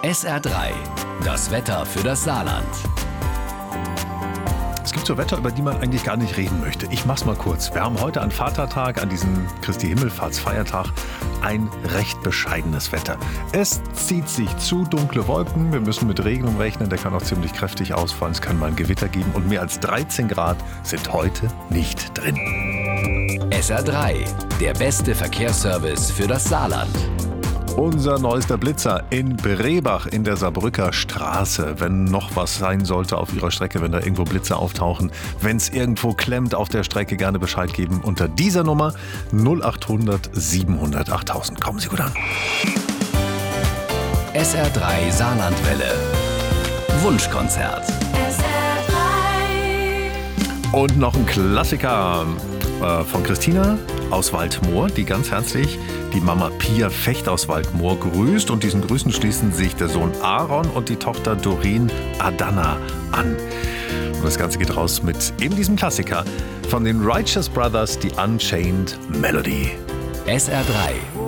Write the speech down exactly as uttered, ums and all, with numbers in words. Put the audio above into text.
S R drei, das Wetter für das Saarland. Es gibt so Wetter, über die man eigentlich gar nicht reden möchte. Ich mach's mal kurz. Wir haben heute an Vatertag, an diesem Christi Himmelfahrtsfeiertag, ein recht bescheidenes Wetter. Es zieht sich zu, dunkle Wolken, wir müssen mit Regen rechnen, der kann auch ziemlich kräftig ausfallen, es kann mal ein Gewitter geben und mehr als dreizehn Grad sind heute nicht drin. S R drei, der beste Verkehrsservice für das Saarland. Unser neuester Blitzer in Brebach in der Saarbrücker Straße. Wenn noch was sein sollte auf Ihrer Strecke, wenn da irgendwo Blitze auftauchen, wenn es irgendwo klemmt auf der Strecke, gerne Bescheid geben unter dieser Nummer null acht hundert siebenhundert achttausend. Kommen Sie gut an. S R drei Saarlandwelle. Wunschkonzert. S R drei. Und noch ein Klassiker äh, von Christina aus Waldmoor, die ganz herzlich die Mama Pia Fecht aus Waldmoor grüßt. Und diesen Grüßen schließen sich der Sohn Aaron und die Tochter Doreen Adana an. Und das Ganze geht raus mit eben diesem Klassiker von den Righteous Brothers, die Unchained Melody. S R drei,